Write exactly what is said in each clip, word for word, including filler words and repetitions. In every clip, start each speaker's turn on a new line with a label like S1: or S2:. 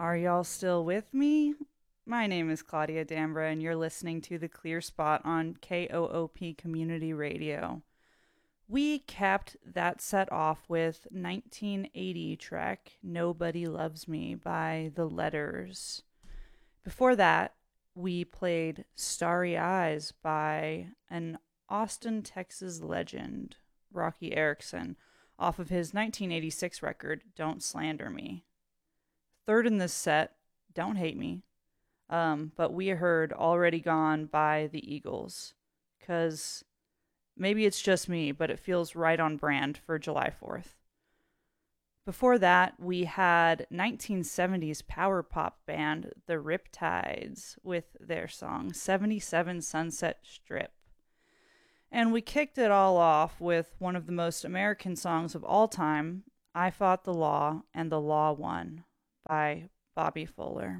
S1: Are y'all still with me? My name is Claudia Dambra, and you're listening to The Clear Spot on K O O P Community Radio. We capped that set off with nineteen eighty track Nobody Loves Me by The Letters. Before that, we played Starry Eyes by an Austin, Texas legend, Rocky Erickson, off of his nineteen eighty-six record, Don't Slander Me. Third in this set, Don't Hate Me, um, but we heard Already Gone by the Eagles, because maybe it's just me, but it feels right on brand for July fourth. Before that, we had nineteen seventies power pop band The Riptides with their song seventy-seven Sunset Strip. And we kicked it all off with one of the most American songs of all time, I Fought the Law and the Law Won by Bobby Fuller.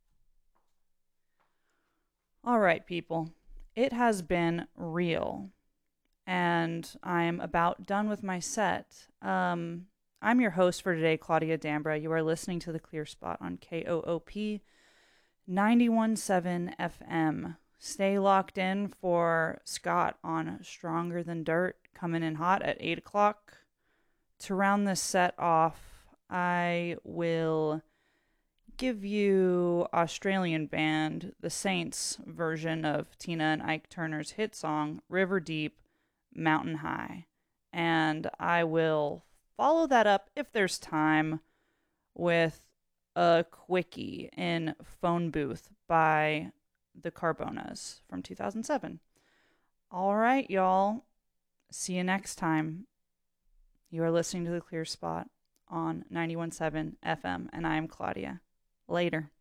S1: All right, people. It has been real. And I'm about done with my set. Um, I'm your host for today, Claudia Dambra. You are listening to The Clear Spot on K O O P ninety-one point seven F M. Stay locked in for Scott on Stronger Than Dirt, coming in hot at eight o'clock. To round this set off, I will give you Australian band The Saints' version of Tina and Ike Turner's hit song, River Deep, Mountain High. And I will follow that up, if there's time, with a quickie in Phone Booth by the Carbonas from two thousand seven. All right, y'all. See you next time. You are listening to The Clear Spot on ninety-one point seven F M, and I am Claudia. Later.